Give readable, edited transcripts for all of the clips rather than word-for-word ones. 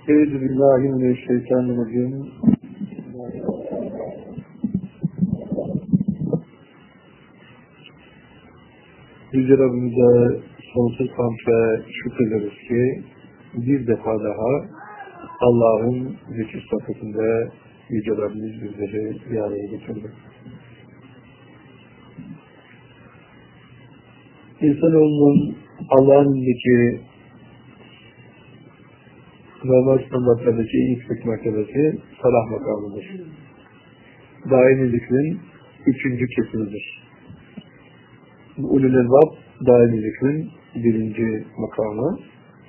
Euzubillahimineşşeytanirracim. Yüce Rabbimize sonsuz hamd ve şükrederiz ki bir defa daha Allah'ın zikir sohbetinde Yüce Rabbimiz bizleri bir araya getirdi. İnsanoğlunun Allah'ın zikri normal standartlardaki yüksek mertebesi salah makamıdır. Daimi zikrin 3. kesimidir. Ulul elbab daimi zikrin 1. makamı.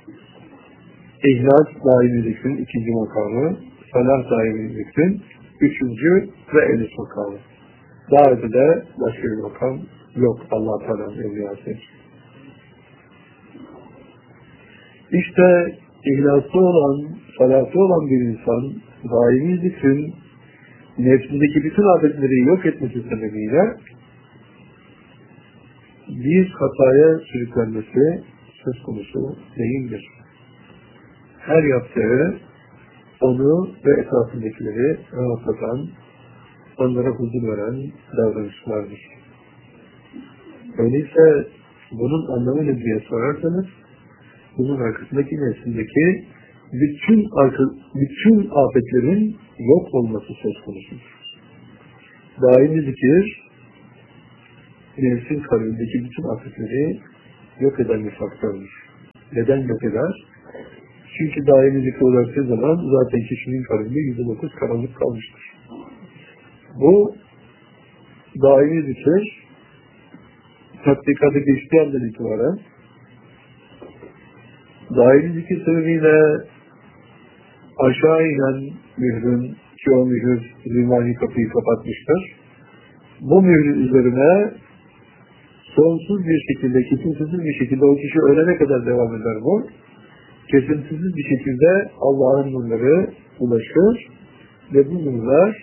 İhlas daimi zikrin 2. makamı. Salah daimi zikrin 3. ve en üst makamı. Daha ötede başka bir makam yok Allah-u Teala'nın evliyası. İşte İhlaslı olan, salatlı olan bir insan daimi zikrin nefsindeki bütün adetleri yok etmesi sebebiyle bir hataya sürüklenmesi söz konusu değildir. Her yaptığı onu ve etrafındakileri rahatlatan, onlara huzur veren davranışlardır. Öyleyse bunun anlamı ne diye sorarsanız, bunun arkasındaki nefsindeki bütün afetlerin yok olması söz konusudur. Daimi zikir, nefsin kalbindeki bütün afetleri yok eden bir faktördür. Neden yok eder? Çünkü daimi zikir ulaştığı zaman zaten kişinin kalbinde %9 karanlık kalmıştır. Bu daimi zikir tatbikata geçtiği andan itibaren daimi zikir sebebiyle aşağı inen mührün, ki o mühür zimani kapıyı kapatmıştır. Bu mührün üzerine sonsuz bir şekilde, kesintisiz bir şekilde o kişi ölene kadar devam eder bu. Kesintisiz bir şekilde Allah'ın nurları ulaşır ve bu nurlar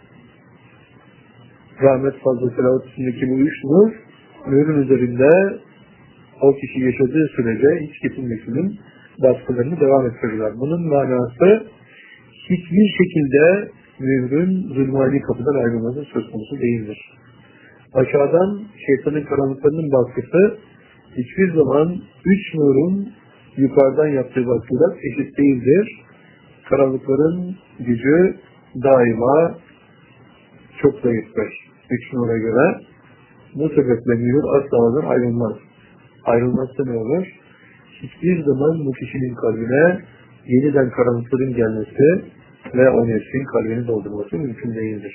rahmet fazla selavat üstündeki bu 3 nur mührün üzerinde o kişi yaşadığı sürece hiç kesilmesinin baskılarını devam ettirirler. Bunun manası hiçbir şekilde mührün zulmani kapıdan ayrılması söz konusu değildir. Aşağıdan şeytanın karanlıklarının baskısı hiçbir zaman 3 nurun yukarıdan yaptığı baskılar eşit değildir. Karanlıkların gücü daima çok zayıftır 3 nura göre. Bu sebeple mühür asla ayrılmaz. Ayrılmazsa ne olur? Hiçbir zaman bu kişinin kalbine yeniden karanlıkların gelmesi ve o nefsin kalbini doldurması mümkün değildir.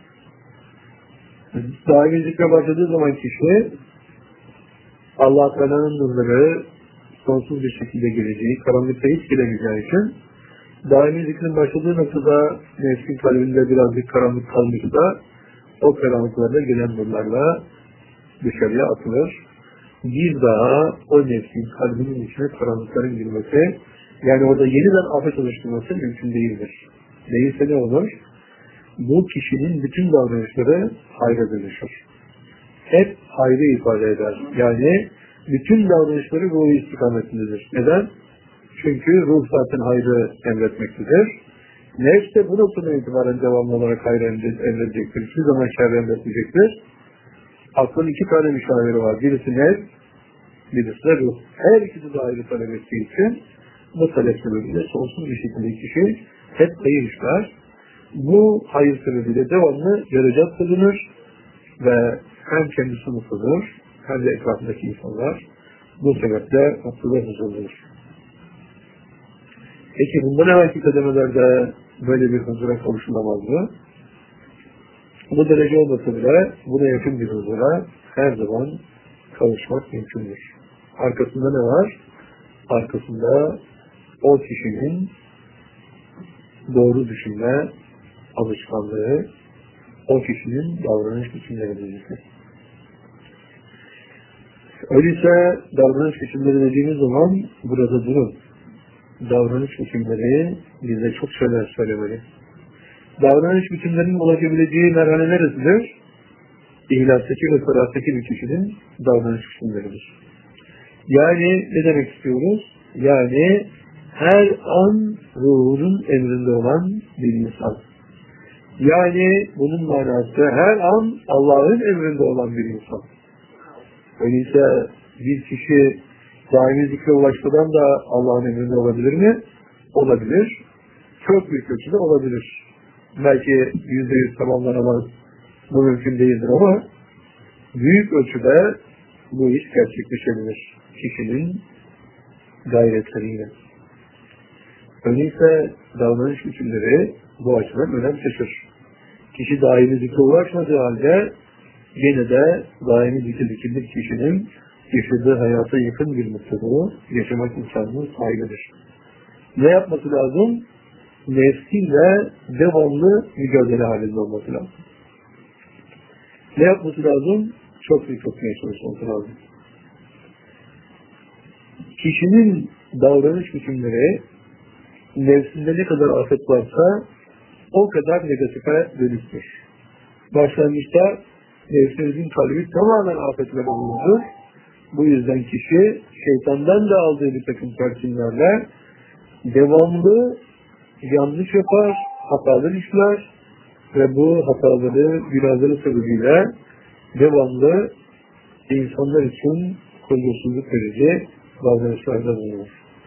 Daimi zikre başladığı zaman kişi Allah-u Teala'nın nurları sonsuz bir şekilde geleceği, karanlıkta hiç gelemeyeceği için daimi zikrin başladığı noktada nefsin kalbinde birazcık karanlık kalmışsa o karanlıklarda gelen nurlarla dışarıya atılır. Bir daha o nefsin kalbinin içine karanlıkların girmesi, yani orada yeniden afet oluşturması mümkün değildir. Değilse ne olur? Bu kişinin bütün davranışları hayra dönüşür. Hep hayrı ifade eder. Yani bütün davranışları ruh istikametindedir. Neden? Çünkü ruh zaten hayrı emretmektedir. Nefs de bu noktadan itibaren devamlı olarak hayrı emredecektir. Hiçbir zaman şerri emretmeyecektir. Aklın 2 tane müşaviri var. Birisi nefs, birisi de ruh. Her ikisi de ayrı talep ettiği için bu talep sebebiyle sonsuz bir şekilde kişi hep hayır işler. Bu hayır sebebiyle devamlı derecat kazanır ve hem kendisi mutludur hem de etrafındaki insanlar bu sebeple mutlu ve huzurludur. Peki bundan evvelki kademelerde böyle bir huzura kavuşulamaz mı? Bu derece olmasa bile buna yakın bir huzura her zaman kavuşmak mümkündür. Arkasında ne var? Arkasında o kişinin doğru düşünme alışkanlığı, o kişinin davranış biçimleri bilgisi. Öyleyse davranış biçimleri dediğimiz zaman burada durun. Davranış biçimleri bize çok şeyler söylemeli. Davranış biçimlerinin ulaşabileceği merhale neresidir? İhlastaki ve salattaki bir kişinin davranış biçimleridir. Yani ne demek istiyoruz? Yani her an ruhunun emrinde olan bir insan. Yani bunun manası her an Allah'ın emrinde olan bir insan. Öyleyse bir kişi daimi zikre ulaşmadan da Allah'ın emrinde olabilir mi? Olabilir. Çok büyük ölçüde olabilir. Belki %100 tamamlanamaz, bu mümkün değildir ama büyük ölçüde bu iş gerçekleşebilir kişinin gayretleriyle. Öyleyse davranış biçimleri bu açıdan önem taşır. Kişi daimi zikre ulaşmadığı halde yine de daimi zikirli kişinin yaşadığı hayata yakın bir mutluluğu yaşamak imkanının sahibidir. Ne yapması lazım? Nefsiyle devamlı mücadele halinde olması lazım. Ne yapması lazım? Çok zikretmeye çalışması lazım. Kişinin davranış biçimleri nefsinde ne kadar afet varsa o kadar negatife dönüştür. Başlangıçta nefsimizin kalbi tamamen afetlere bulunur. Bu yüzden kişi şeytandan da aldığı bir takım telkinlerle devamlı yanlış yapar, hatalar işler ve bu hataları, günahları sebebiyle devamlı insanlar için huzursuzluk verici davranışlarda bulunur.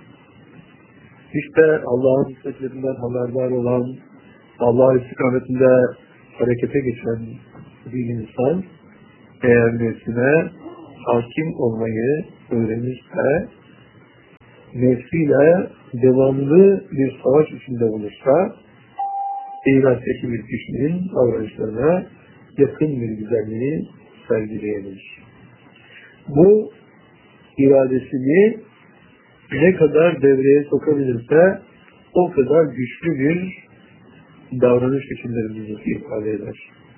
İşte Allah'ın nimetlerinden haberdar olan, Allah istikametinde harekete geçen bir insan eğer nefsine hakim olmayı öğrenirse, nefsiyle devamlı bir savaş içinde olursa, İlahtaki bir kişinin davranışlarına yakın bir güzelliği sergileyebilir. Bu iradesini ne kadar devreye sokabilirse o kadar güçlü bir davranış biçimlerimizi ifade eder.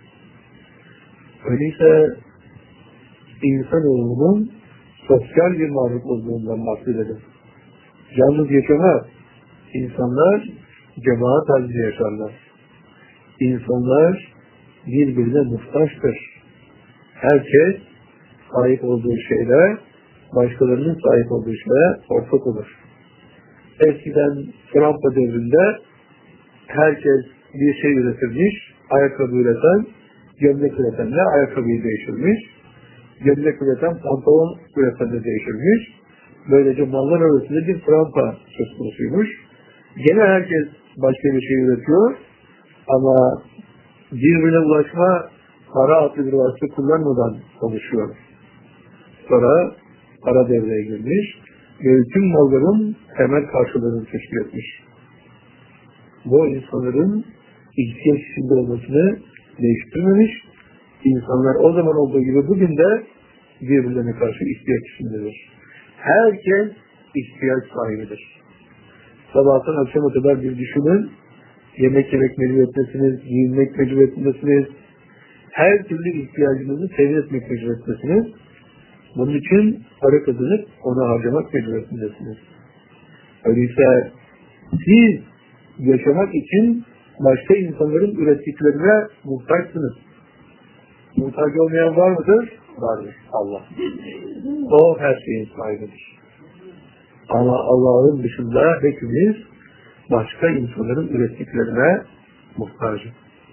Öyleyse insanoğlunun sosyal bir varlık olduğundan bahsedelim. Yalnız yaşamaz. İnsanlar cemaat halinde yaşarlar. İnsanlar birbirine muhtaçtır. Herkes sahip olduğu şeyle başkalarının sahip olduğu şeye ortak olur. Eskiden Fransa devrinde herkes bir şey üretirmiş, ayakkabı üreten, gömlek üretenle ayakkabıyı değiştirmiş, gömlek üreten pantolon üretenle değiştirmiş. Böylece mallar arasında bir Fransa söz konusuymuş. Gene herkes başka bir şey üretiyor ama birbirine ulaşma para adlı bir vasıta kullanmadan konuşuyor. Sonra para devreye girmiş ve tüm malların temel karşılığını teşkil etmiş. Bu insanların ihtiyaç içinde olmasını değiştirmemiş. İnsanlar o zaman olduğu gibi bugün de birbirlerine karşı ihtiyaç içindedir. Herkes ihtiyaç sahibidir. Sabahtan akşama kadar bir düşünün, yemek mecburiyetindesiniz, giyinmek mecburiyetindesiniz, her türlü ihtiyacınızı temin etmek mecburiyetindesiniz. Bunun için para kazanıp onu harcamak mecburiyetindesiniz. Öyleyse siz yaşamak için başka insanların ürettiklerine muhtaçsınız. Muhtaç olmayan var mıdır? Vardır. Allah. O her şeyin sahibidir. Ama Allah'ın dışında hepimiz başka insanların ürettiklerine muhtacız.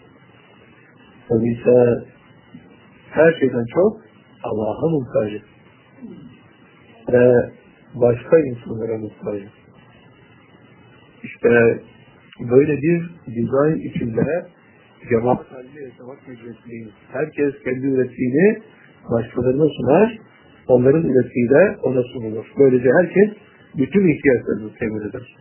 Öyleyse her şeyden çok Allah'a muhtacız. Ve başka insanlara muhtacız. İşte böyle bir dizayn içinde cemaat halinde yaşamak mecburiyetindeyiz. Herkes kendi ürettiğini başkalarına sunar, onların ürettiği de ona sunulur. Böylece herkes bütün ihtiyaçlarını temin eder.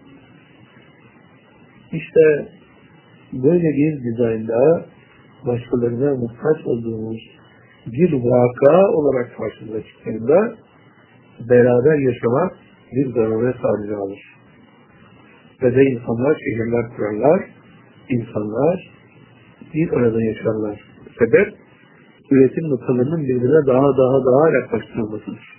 İşte böyle bir dizaynda başkalarına muhtaç olduğumuz bir vaka olarak karşımıza çıktığında beraber yaşamak bir zaruret haline alır. Ve de insanlar şehirler kurarlar, insanlar bir arada yaşarlar. Sebep, üretim noktalarının birbirine daha yaklaştırılmasıdır.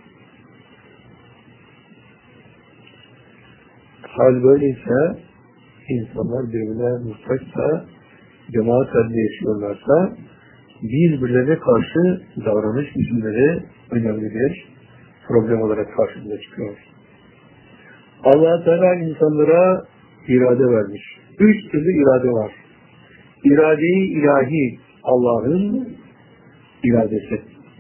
Hal böyleyse, insanlar birbirine muhtaçsa, cemaat halinde yaşıyorlarsa, birbirlerine karşı davranış biçimleri önemli bir problem olarak karşımıza çıkıyor. Allah Teala insanlara irade vermiş. 3 türlü irade var. İrade-i ilahi Allah'ın iradesi.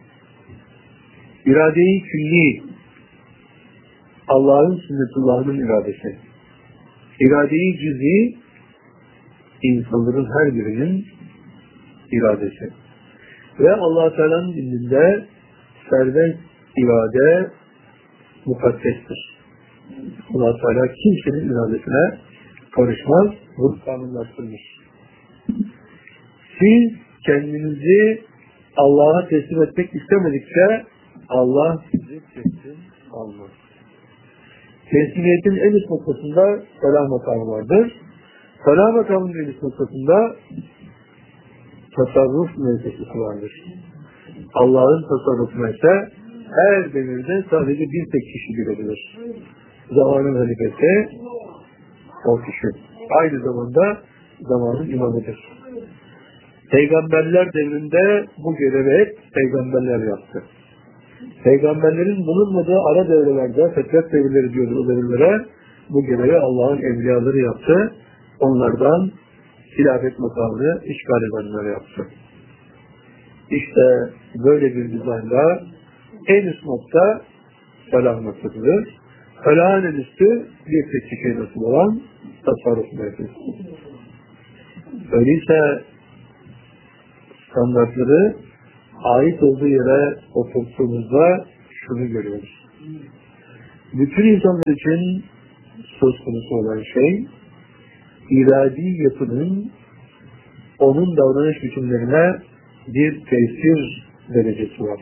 İrade-i külli Allah'ın sünnetullah'ın iradesi. İrade-i cüz'i insanların her birinin iradesi. Ve Allah Teala'nın indinde serbest irade mukaddestir. Allah Teala kimsenin iradesine karışmaz, bunu kanunlaştırmış. Siz kendinizi Allah'a teslim etmek istemedikçe Allah sizi teslim almaz. Teslimiyetin en üst noktasında salah makamı vardır. Salah makamının en üst noktasında tasarruf müessesesi vardır. Allah'ın tasarrufuna ise her devirde sadece bir tek kişi girebilir. Zamanın halifesi o kişi. Aynı zamanda zamanın imamıdır. Peygamberler devrinde bu görevi hep peygamberler yaptı. Peygamberlerin bulunmadığı ara devrelerde, fetret devirleri diyoruz o devirlere, bu görevi Allah'ın evliyaları yaptı. Onlardan hilafet makamını işgal edenler yaptı. İşte böyle bir dizaynda en üst nokta felah noktasıdır. Felahın en üstü bir tek kişiye nasıl olan tasarruf merkezisidir. Öyleyse standartları ait olduğu yere oturttuğumuzda şunu görüyoruz. Bütün insanlar için söz konusu olan şey, iradi yapının onun davranış biçimlerine bir tesir derecesi var.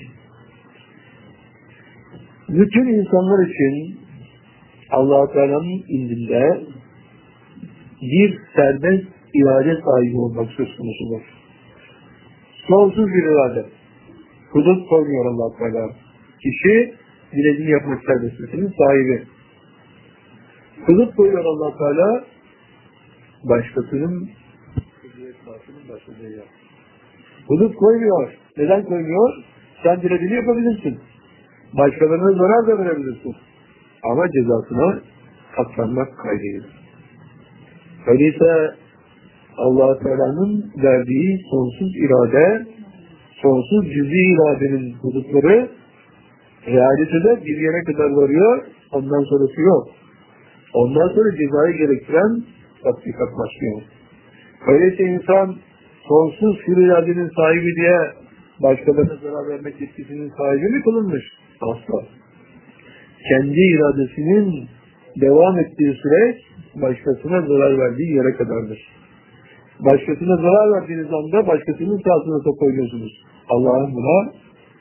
Bütün insanlar için Allah-u Teala'nın indinde bir serbest irade sahibi olmak söz konusudur. Sonsuz bir irade. Hudut koymuyor Allah-u Teala. Kişi dilediğini yapmak serbestliğinin sahibi. Hudut koyuyor Allah-u Teala, başkasının başladığı yer. Hudut koymuyor. Neden koymuyor? Sen dilediğini yapabilirsin. Başkalarına zarar da verebilirsin. Ama cezasına katlanmak kaydıyla. Öyleyse Allah-u Teala'nın verdiği sonsuz irade, sonsuz cüz'i iradenin hudutları realitede bir yere kadar varıyor, ondan sonrası yok. Ondan sonra cezayı gerektiren tatbikat başlıyor. Öyleyse insan sonsuz hür iradenin sahibi diye başkalarına zarar vermek yetkisinin sahibi mi kılınmış? Asla. Kendi iradesinin devam ettiği süreç başkasına zarar verdiği yere kadardır. Başkasına zarar verdiğiniz anda başkasının sağlığına top koyuyorsunuz. Allah'ın buna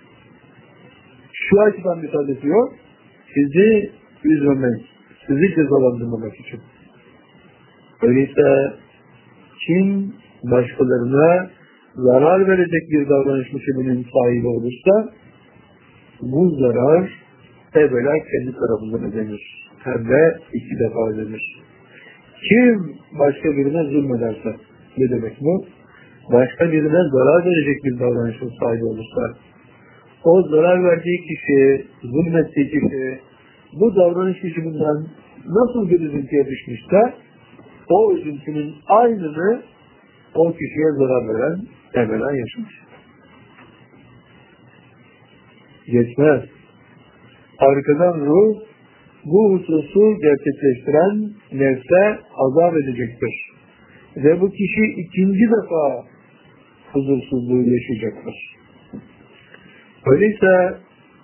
şu açıdan müsaadesi yok. Sizi üzmemek, sizi cezalandırmamak için. Öyleyse kim başkalarına zarar verecek bir davranış biçiminin sahibi olursa bu zarar evvela kendi tarafından ödenir. Hem de 2 defa ödenir. Kim başka birine zulmederse, ne demek bu? Başka birine zarar verecek bir davranışın sahibi olursa, o zarar verdiği kişi, zulmettiği kişi, bu davranış biçiminden nasıl bir üzüntüye düşmüşse, o üzüntünün aynını o kişiye zarar veren evvela yaşamış. Geçmez. Arkadan ruh, bu hususu gerçekleştiren nefse azap edecektir. Ve bu kişi 2. defa huzursuzluğu yaşayacaktır. Öyleyse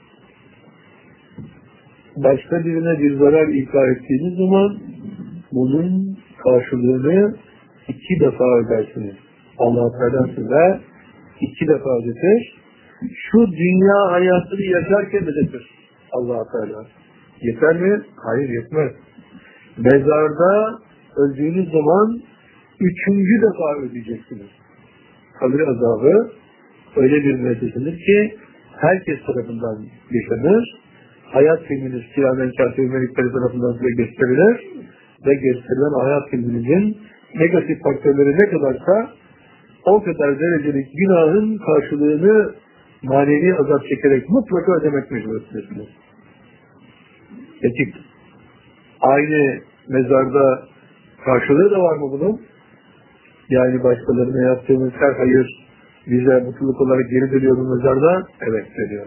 başka birine bir zarar ikrar ettiğiniz zaman bunun karşılığını 2 defa ödersiniz. Allah Teala size 2 defa ödetir. Şu dünya hayatını yaşarken ödetir Allah Teala. Yeter mi? Hayır, yetmez. Mezarda öldüğünüz zaman 3. defa ödeyeceksiniz. Kabir azabı öyle bir müessesidir ki herkes tarafından yaşanır. Hayat filminiz kiramen kâfir melekleri tarafından size gösterilir ve gösterilen hayat filminizin negatif faktörleri ne kadarsa o kadar derecelik günahın karşılığını manevi azap çekerek mutlaka ödemek mecburiyetindesiniz. Etik. Aynı mezarda karşılığı da var mı bunun? Yani başkalarına yaptığımız her hayır bize mutluluk olarak geri dönüyor bu mezarda. Evet dönüyor.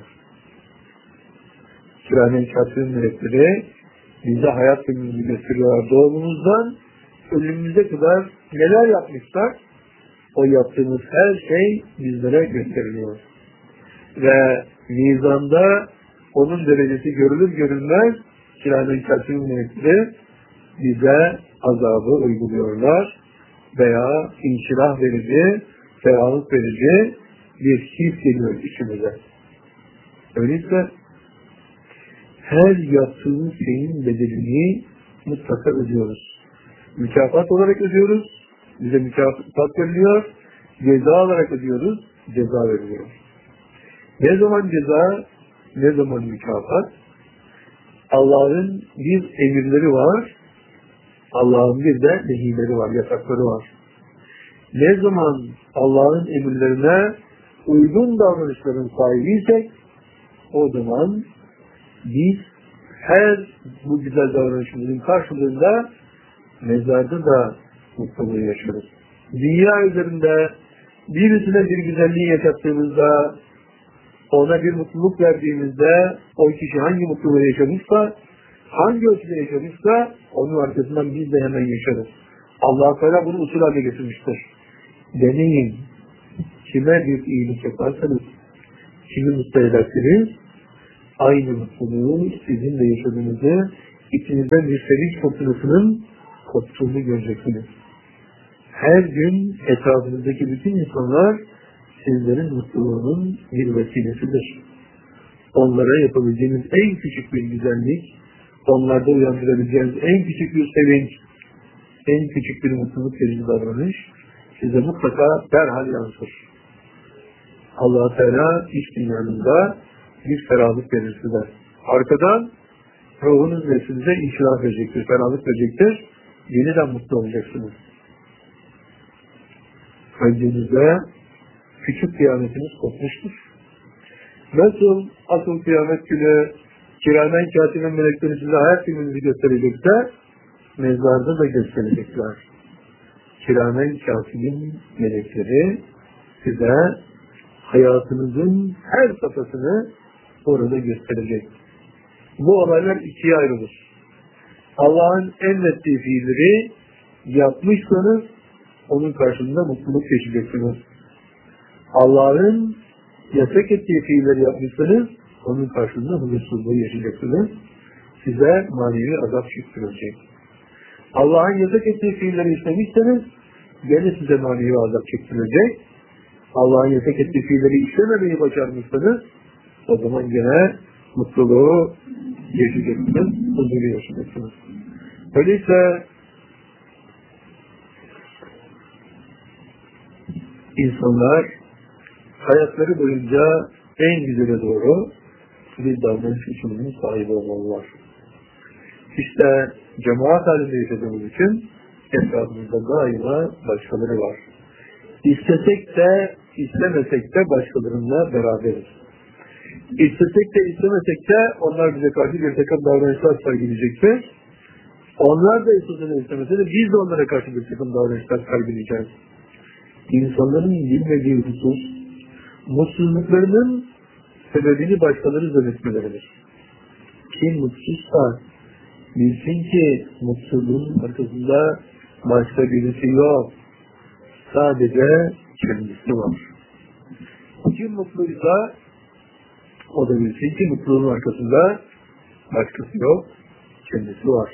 Kiramen Kâtibin melekleri bize hayat günümüzü gösteriyorlar. Doğumumuzdan ölümümüze kadar neler yapmışlar? O yaptığımız her şey bizlere gösteriliyor. Ve mizanda onun derecesi görülür görülmez Kiramen Kâtibin melekleri bize azabı uyguluyorlar veya inşirah verici, ferahlık verici bir his geliyor içimize. Öyleyse her yaptığımız şeyin bedelini mutlaka ödüyoruz. Mükafat olarak ödüyoruz, bize mükafat veriliyor, ceza olarak ödüyoruz, ceza veriliyor. Ne zaman ceza, ne zaman mükafat? Allah'ın bir emirleri var, Allah'ın bir de nehileri var, yasakları var. Ne zaman Allah'ın emirlerine uygun davranışların sahibiysek, o zaman biz her bu güzel davranışımızın karşılığında mezarda da mutluluğu yaşarız. Dünya üzerinde birisine bir güzelliği yaşattığımızda, ona bir mutluluk verdiğimizde, o kişi hangi mutluluğu yaşamışsa, hangi ölçüde yaşamışsa, onun arkasından biz de hemen yaşarız. Allah-u Teala bunu usul haline getirmiştir. Deneyin, kime bir iyilik yaparsanız, kimi mutlu edersiniz, aynı mutluluğu sizin de yaşadığınızı, içinizden bir sevinç fırtınasının koptuğunu göreceksiniz. Her gün etrafınızdaki bütün insanlar sizlerin mutluluğunun bir vesilesidir. Onlara yapabileceğiniz en küçük bir güzellik, onlarda uyandırabileceğiniz en küçük bir sevinç, en küçük bir mutluluk verici davranış size mutlaka derhal yansır. Allah-u Teala iç dünyanızda bir ferahlık verir size. Arkadan ruhunuz ve size inşirah verecektir, ferahlık verecektir. Yeniden mutlu olacaksınız. Öncenizde küçük kıyametiniz kopmuştur. Nasıl asıl kıyamet günü Kiramen Kâtibin melekleri size hayat gününüzü gösterecekse, mezarda da gösterecekler. Kiramen Kâtibin melekleri size hayatınızın her safhasını orada gösterecek. Bu olaylar ikiye ayrılır. Allah'ın emrettiği fiilleri yapmışsanız onun karşılığında mutluluk yaşayacaksınız. Allah'ın yasak ettiği fiilleri yapmışsanız onun karşılığında huzursuzluğu yaşayacaksınız. Size manevi azap çektirilecek. Allah'ın yasak ettiği fiilleri işlemişseniz gene size manevi azap çektirilecek. Allah'ın yasak ettiği fiilleri işlememeyi başarmışsanız o zaman gene mutluluğu yaşayacaksınız, huzuru yaşayacaksınız. Öyleyse insanlar hayatları boyunca en güzele doğru bir davranış biçiminin sahibi olmalılar. İşte cemaat halinde yaşadığımız için etrafımızda daima başkaları var. İstesek de istemesek de başkalarıyla beraberiz. İstesek de istemesek de onlar bize karşı bir takım davranışlar sergileyecektir. Onlar da istese de istemese de biz de onlara karşı bir takım davranışlar sergileyeceğiz. İnsanların bilmediği husus, mutsuzluklarının sebebini başkaları zannetmeleridir. Kim mutsuzsa bilsin ki mutsuzluğun arkasında başka birisi yok. Sadece kendisi var. Kim mutluysa o da bilsin ki mutluluğun arkasında başkası yok, kendisi var.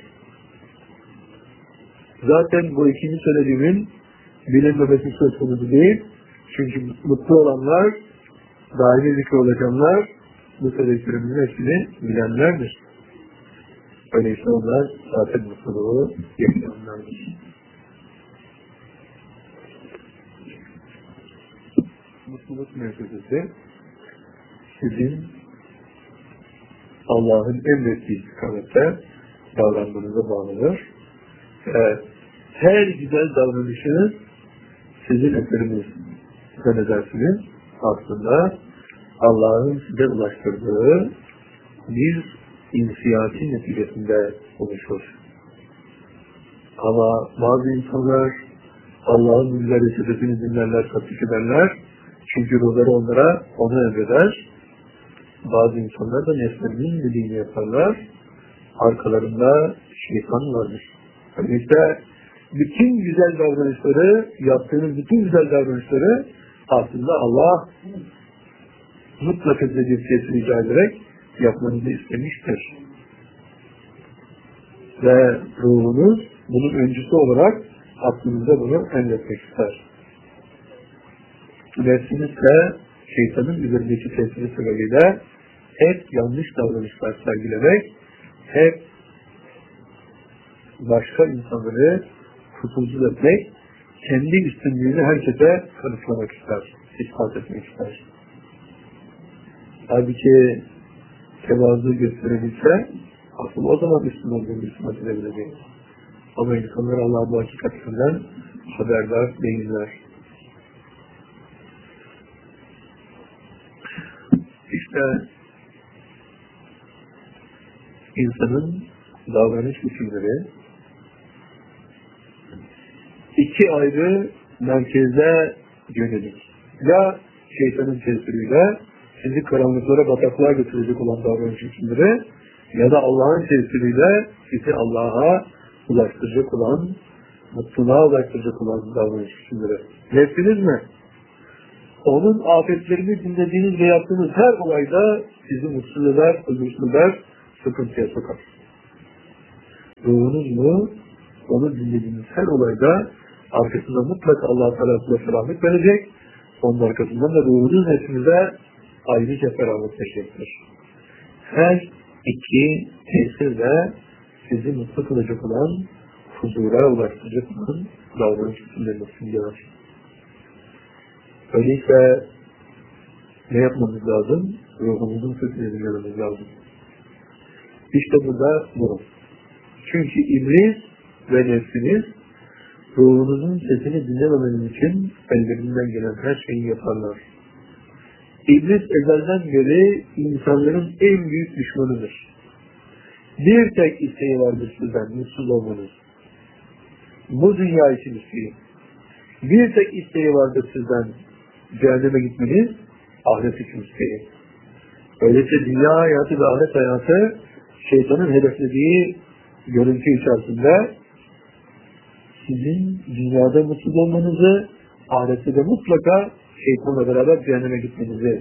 Zaten bu ikinci söylediğimin bilinmemesi söz konusu değil. Çünkü mutlu olanlar, daimi zikri olacaklar, bu söylediklerimizin hepsini bilenlerdir. Öyleyse onlar zaten mutluluğu yaşayanlardır. Mutluluk müessesesi sizin Allah'ın emrettiği istikamette davranmanıza bağlıdır. Her güzel davranışınız sizin eseriniz zannedersiniz. Aslında Allah'ın size ulaştırdığı bir inisiyatin neticesinde oluşur. Ama bazı insanlar Allah'ın bilgileri sebebini dinlerler, tatbik ederler. Çünkü ruhları onlara onu emreder. Bazı insanlar da nefslerinin dediğini yaparlar. Arkalarında şeytan vardır. Yani işte bütün güzel davranışları, yaptığınız bütün güzel davranışları aslında Allah mutlaka size bir şey rica ederek yapmanızı istemiştir. Ve ruhunuz bunun öncüsü olarak aklınıza bunu emretmek ister. Nefsiniz de şeytanın üzerindeki tesiri sebebiyle hep yanlış davranışlar sergilemek, hep başka insanları kusursuz etmek, kendi üstünlüğünü herkese kanıtlamak ister, ispat etmek ister. Halbuki tevazu gösterebilse, asıl o zaman üstün olduğunu ispat edebilecek. Ama insanlar Allah bu hakikatinden haberdar değiller. İşte insanın davranış biçimleri iki ayrı merkeze yönelik. Ya şeytanın tesiriyle sizi karanlıklara, bataklığa götürecek olan davranış biçimleri ya da Allah'ın tesiriyle sizi Allah'a ulaştıracak olan, mutluluğa ulaştıracak olan davranış biçimleri. Nefsiniz mi? Onun afetlerini dinlediğiniz ve yaptığınız her olayda sizi mutsuz eder, huzursuz eder, sıkıntıya sokar. Ruhunuz mu? Onu dinlediğiniz her olayda arkasında mutlaka Allah-u Teala size feramet verecek. Onun arkasından da ruhunuz nefsinize ayrıca feramet verecektir. Her iki tesirle sizi mutlu kılacak olan, huzura ulaştıracak olan davranış biçimlerini simgeler. Öyleyse ne yapmamız lazım? Ruhumuzun sesini dinlememiz lazım. İşte burada bu. Çünkü iblis ve nefsiniz ruhunuzun sesini dinlememeniz için ellerinden gelen her şeyi yaparlar. İblis ezelden beri insanların en büyük düşmanıdır. Bir tek isteği vardır sizden, mutsuz olmanız. Bu dünya için isteği. Bir tek isteği vardır sizden, cehenneme gitmeniz, ahiret için isteği. Öyleyse dünya hayatı ve ahiret hayatı şeytanın hedeflediği görüntü içerisinde sizin dünyada mutsuz olmanızı, ahirette de mutlaka şeytanla beraber cehenneme gitmenizi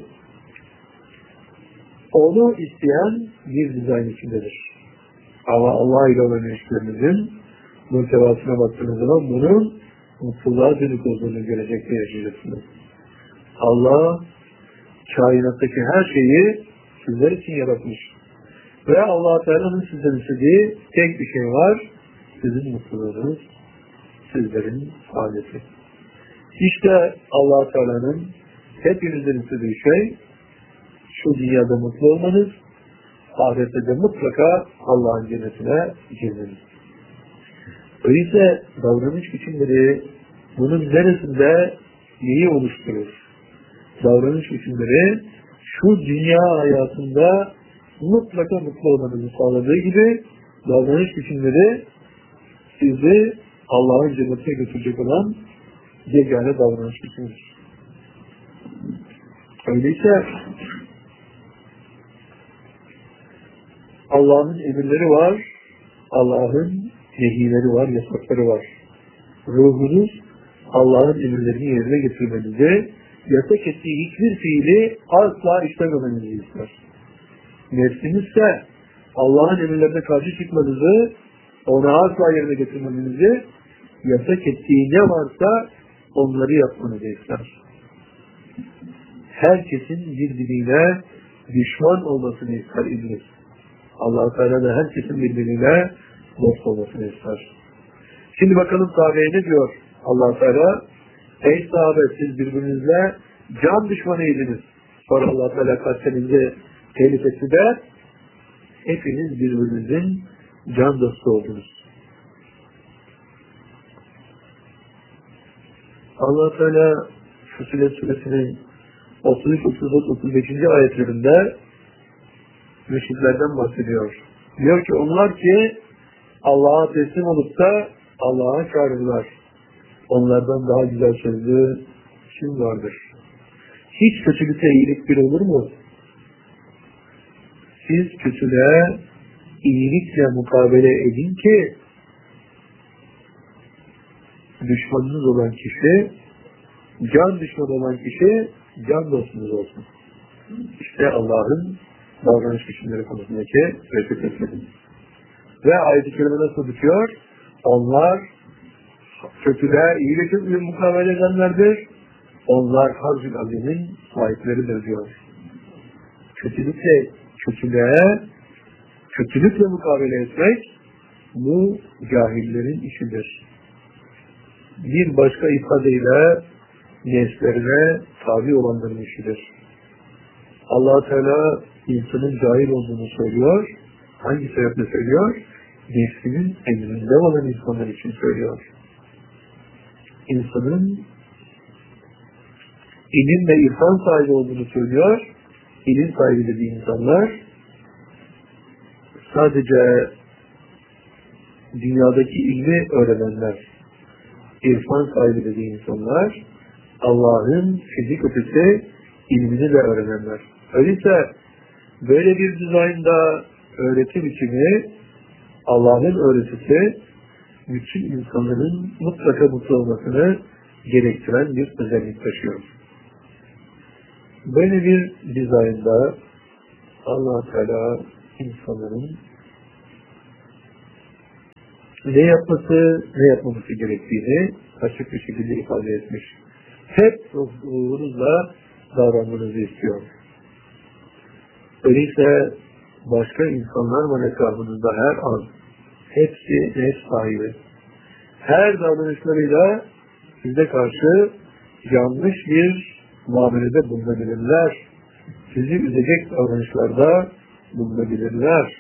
onu isteyen bir dizayn içindedir. Ama Allah ile olan ilişkilerimizin muhtevasına baktığınız zaman bunun mutluluğa dönük olduğunu görecek ve yaşayacaksınız. Allah kainattaki her şeyi sizler için yaratmış. Ve Allah Teala'nın sizden istediği tek bir şey var. Sizin mutluluğunuz, sizlerin saadeti. İşte Allah Teala'nın hepinizden istediği şey şu dünyada mutlu olmanız, ahirette de mutlaka Allah'ın cennetine girmeniz. Öyleyse davranış biçimleri bunun neresinde neyi oluşturur? Davranış biçimleri şu dünya hayatında mutlaka mutlu olmanızı sağladığı gibi davranış biçimleri sizi Allah'ın cennetine götürecek olan yegane davranış biçimidir. Öyleyse Allah'ın emirleri var, Allah'ın nehileri var, yasakları var. Ruhunuz Allah'ın emirlerini yerine getirmenizi, yasak ettiği hiçbir fiili asla işlememenizi ister. Nefsiniz ise Allah'ın emirlerine karşı çıkmanızı, ona asla yerine getirmenizi, yasak ettiği ne varsa onları yapmanızı ister. Herkesin birbirine düşman olmasını ister iblis. Allah-u Teala da herkesin birbirine dost olmasını ister. Şimdi bakalım sahabeye ne diyor Allah-u Teala? Ey sahabe, siz birbirinizle can düşmanıydınız. Sonra Allah-u Teala kalplerinizi tehlikesi de hepiniz birbirinizin can dostu oldunuz. Allah-u Teala Fussilet suresinin 33, 34, 35. ayetlerinde müşriklerden bahsediyor. Diyor ki onlar ki Allah'a teslim olup da Allah'a çağırırlar. Onlardan daha güzel sözlü kim vardır? Hiç kötülükle iyilik bir olur mu? Siz kötülüğe iyilikle mukabele edin ki düşmanınız olan kişi, can düşmanı olan kişi can dostunuz olsun. İşte Allah'ın davranış biçimleri konusundaki reçetesi. Ve ayet-i kerime nasıl bitiyor? Onlar kötülüğe iyilikle mukabele edenlerdir. Onlar Harc-ül Azim'in sahipleridir diyor. Kötülükle mukabele etmek bu cahillerin işidir. Bir başka ifadeyle nefslerine tabi olanların işidir. Allah Teala insanın cahil olduğunu söylüyor. Hangi sebeple söylüyor? Nefsinin emrinde olan insanlar için söylüyor. İnsanın ilim ve irfan sahibi olduğunu söylüyor. İlim sahibi dediği insanlar sadece dünyadaki ilmi öğrenenler, irfan sahibi dediği insanlar Allah'ın fizik ötesi ilmini de öğrenenler. Öyleyse böyle bir dizaynda öğreti biçimi, Allah'ın öğretisi bütün insanların mutlaka mutlu olmasını gerektiren bir özellik taşıyor. Böyle bir dizaynda Allah Teala insanların ne yapması, ne yapmaması gerektiğini açık bir şekilde ifade etmiş. Hep ruhunuzla davranmanızı istiyor. Öyleyse başka insanlar var etrafınızda her an. Hepsi nefs sahibi. Her davranışlarıyla size karşı yanlış bir muamelede bulunabilirler. Sizi üzecek davranışlarda bulunabilirler.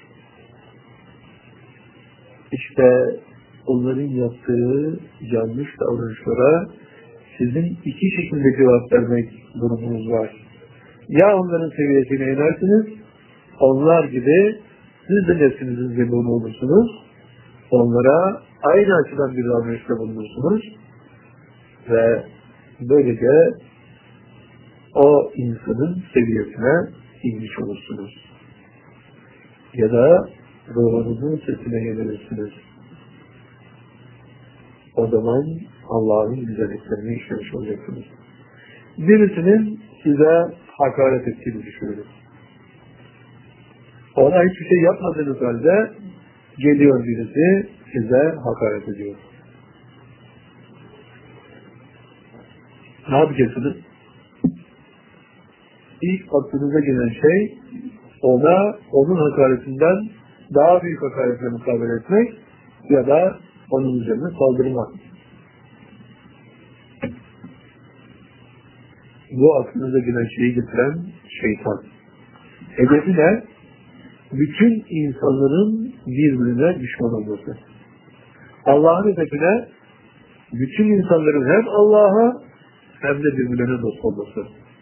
İşte onların yaptığı yanlış davranışlara sizin iki şekilde cevap vermek durumunuz var. Ya onların seviyesine inersiniz, onlar gibi siz de nefsinizin zemini olursunuz, onlara aynı açıdan bir davranışta bulunursunuz ve böylece o insanın seviyesine inmiş olursunuz. Ya da ruhunuzun sesine yenilirsiniz. O zaman Allah'ın güzelliklerini işlemiş olacaksınız. Birisinin size hakaret ettiğini düşünün. Ona hiçbir şey yapmadığınız halde geliyor birisi size hakaret ediyor. Ne yapacaksınız? İlk aklınıza gelen şey ona, onun hakaretinden daha büyük hakaretle mukabele etmek ya da onun üzerine saldırmak. Bu aklınıza gelen şeyi getiren şeytan. Hedefi ne? Bütün insanların birbirine düşman olması. Allah'ın hedefine bütün insanların hem Allah'a hem de birbirine dost olması.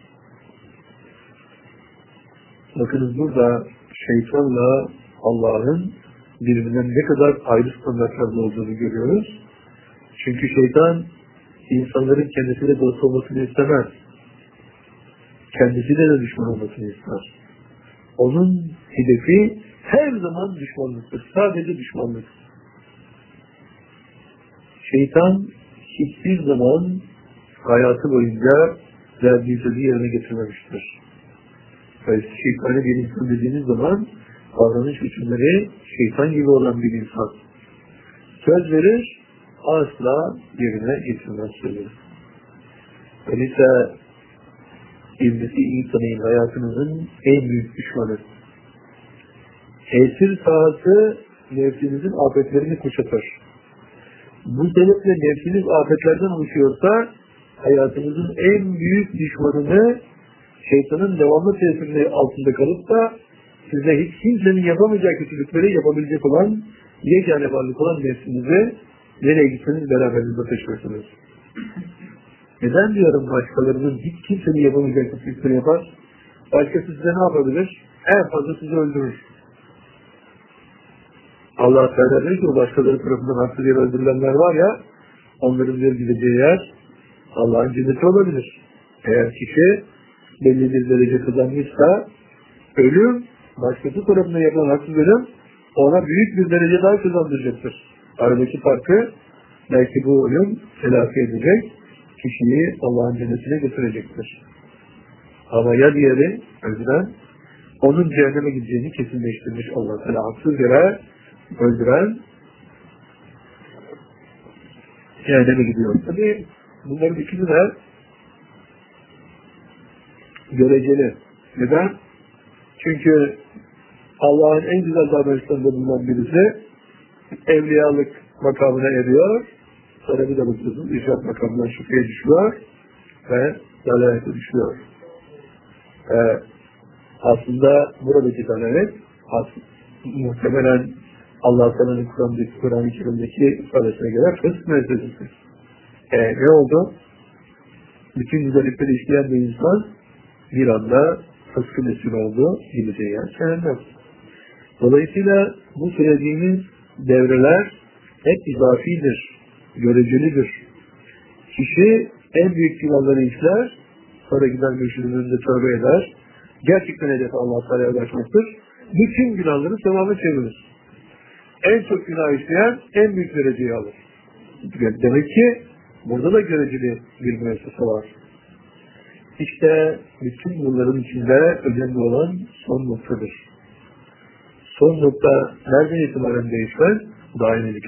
Bakınız burada şeytanla Allah'ın birbirinden ne kadar ayrı standartlarda olduğunu görüyoruz. Çünkü şeytan insanların kendisiyle dost olmasını istemez. Kendisiyle de düşman olmasını ister. Onun hedefi her zaman düşmanlıktır. Sadece düşmanlık. Şeytan hiçbir zaman hayatı boyunca verdiği sözü yerine getirmemiştir. Şeytanı bir insan dediğiniz zaman davranış biçimleri şeytan gibi olan bir insan. Söz verir, asla yerine getirmez sözü. Öyleyse İblisi iyi tanıyın, hayatınızın en büyük düşmanı. Tesir sahası nefsinizin afetlerini kuşatır. Bu sebeple nefsiniz afetlerden oluşuyorsa hayatınızın en büyük düşmanını şeytanın devamlı tesirinin altında kalıp da size hiç kimsenin yapamayacağı kötülükleri yapabilecek olan yegane varlık olan nefsinizi nereye gitseniz beraberinde taşıyorsunuz. Neden diyorum başkalarının hiç kimsenin yapamayacağı kötülükleri yapar? Başkası size ne yapabilir? En fazla sizi öldürür. Allah Teala diyor ki o başkaları tarafından haksız yere öldürülenler var ya, onların bir gideceği yer Allah'ın cenneti olabilir. Eğer kişi belli bir derece kazanmışsa ölüm, başkası tarafından yapılan haksız ölüm ona büyük bir derece daha kazandıracaktır. Aradaki farkı belki bu ölüm telafi edecek, kişiyi Allah'ın cennetine götürecektir. Ama ya diğeri öldüren, onun cehenneme gideceğini kesinleştirmiş Allah Teala. Haksız yere öldüren cehenneme gidiyor. Tabii bunların ikisi de göreceli. Neden? Çünkü Allah'ın en güzel davranışlarında bulunan birisi evliyalık makamına eriyor, sonra bir de bakıyorsunuz irşad makamından şüpheye düşüyor ve dalalete düşüyor. Aslında buradaki dalalet muhtemelen Allah Teala'nın Kur'an-ı Kerim'deki ifadesine göre fısk meselesidir. Ne oldu? Bütün güzellikleri işleyen bir insan bir anda fıskın esiri oldu, gideceği yer cehennem. Dolayısıyla bu söylediğimiz devreler hep izafidir, görecelidir. Kişi en büyük günahları işler, sonra gider mürşidin önünde tövbe eder. Gerçekten hedefi Allah Teala'ya ulaşmaktır. Bütün günahları sevaba çevirir. En çok günah işleyen en büyük dereceyi alır. Demek ki burada da göreceli bir müessese var. İşte bütün bunların içinde önemli olan son noktadır. Son nokta nereden itibaren değişmez? Daimi